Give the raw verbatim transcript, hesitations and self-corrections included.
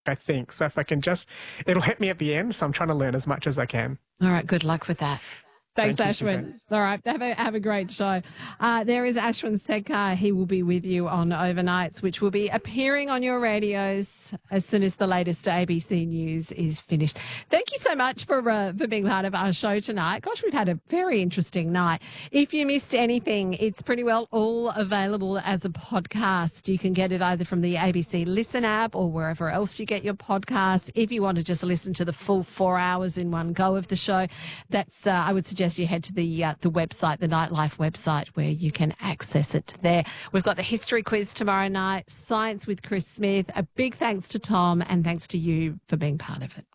I think. So if I can just, it'll hit me at the end. So I'm trying to learn as much as I can. All right, good luck with that. Thanks, Thank you, Ashwin. Suzanne. All right, have a, have a great show. Uh, there is Ashwin Sedkar. He will be with you on Overnights, which will be appearing on your radios as soon as the latest A B C News is finished. Thank you so much for uh, for being part of our show tonight. Gosh, we've had a very interesting night. If you missed anything, it's pretty well all available as a podcast. You can get it either from the A B C Listen app or wherever else you get your podcasts. If you want to just listen to the full four hours in one go of the show, that's uh, I would suggest you head to the uh, the website, the Nightlife website, where you can access it there. We've got the history quiz tomorrow night, Science with Chris Smith. A big thanks to Tom and thanks to you for being part of it.